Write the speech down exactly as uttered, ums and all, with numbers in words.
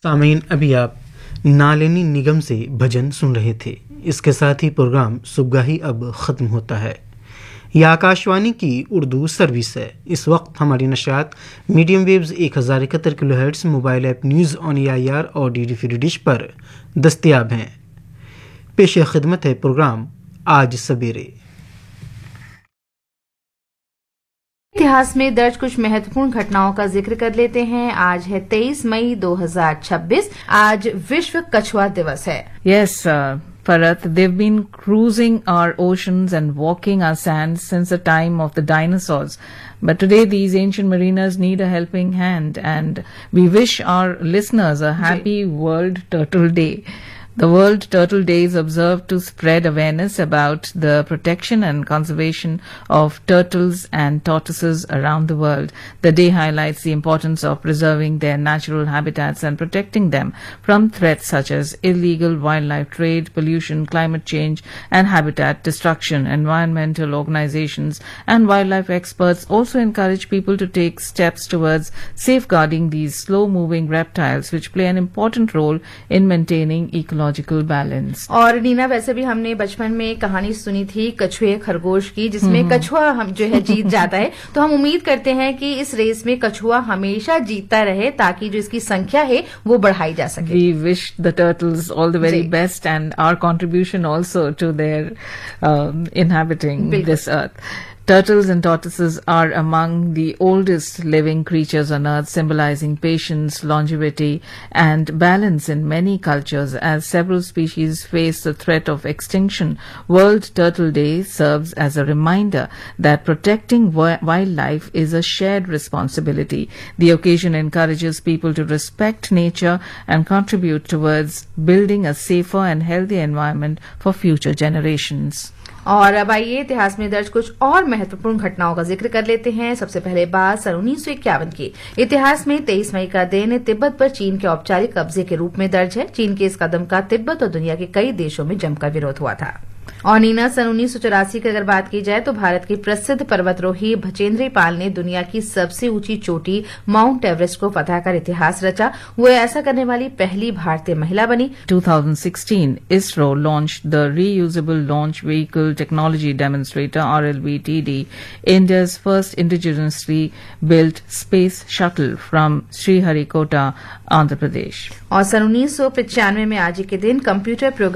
सामीन, अभी आप नालेनी निगम से भजन सुन रहे थे। इसके साथ ही प्रोग्राम सुबगाही अब ख़त्म होता है। यह आकाशवाणी की उर्दू सर्विस है। इस वक्त हमारी नशरियात मीडियम वेव्स एक हज़ार इकहत्तर kilo hertz, mobile app news on A I R और डी डी फ्री डिश पर दस्तियाब हैं। पेश खिदमत है प्रोग्राम आज सवेरे। इतिहास में दर्ज कुछ महत्वपूर्ण घटनाओं का जिक्र कर लेते हैं। आज है तेईस मई दो हज़ार छब्बीस। आज विश्व कछुआ दिवस है। Yes, uh, Parath, they've been cruising our oceans and walking our sands since the time of the dinosaurs. But today these ancient mariners need a helping hand, and we wish our listeners a happy World Turtle Day. The World Turtle Day is observed to spread awareness about the protection and conservation of turtles and tortoises around the world. The day highlights the importance of preserving their natural habitats and protecting them from threats such as illegal wildlife trade, pollution, climate change, and habitat destruction. Environmental organizations and wildlife experts also encourage people to take steps towards safeguarding these slow-moving reptiles, which play an important role in maintaining ecological balance. और नीना, वैसे भी हमने बचपन में कहानी सुनी थी कछुए खरगोश की, जिसमें कछुआ हम जो है जीत जाता है। तो हम उम्मीद करते हैं कि इस रेस में कछुआ हमेशा जीतता रहे, ताकि जो इसकी संख्या है वो बढ़ाई जा सके। We wish the turtles all the very best and our contribution also to their um, inhabiting this earth. Turtles and tortoises are among the oldest living creatures on Earth, symbolizing patience, longevity, and balance in many cultures. As several species face the threat of extinction, World Turtle Day serves as a reminder that protecting wildlife is a shared responsibility. The occasion encourages people to respect nature and contribute towards building a safer and healthier environment for future generations. और अब आइए इतिहास में दर्ज कुछ और महत्वपूर्ण घटनाओं का जिक्र कर लेते हैं। सबसे पहले बात सन उन्नीस सौ इक्यावन की। इतिहास में तेईस मई का दिन तिब्बत पर चीन के औपचारिक कब्जे के रूप में दर्ज है। चीन के इस कदम का तिब्बत और दुनिया के कई देशों में जमकर विरोध हुआ था। और नीना, सन उन्नीस सौ चौरासी की अगर बात की जाए तो भारत के प्रसिद्ध पर्वतरोही बचेंद्री पाल ने दुनिया की सबसे ऊंची चोटी माउंट एवरेस्ट को फतह कर इतिहास रचा। वो ऐसा करने वाली पहली भारतीय महिला बनी। twenty sixteen, ISRO launched the Reusable Launch Vehicle Technology Demonstrator (R L V T D), India's first indigenously built space shuttle from Sriharikota, Andhra Pradesh. और सन उन्नीस सौ पचानवे में आज के दिन कंप्यूटर प्रोग्राम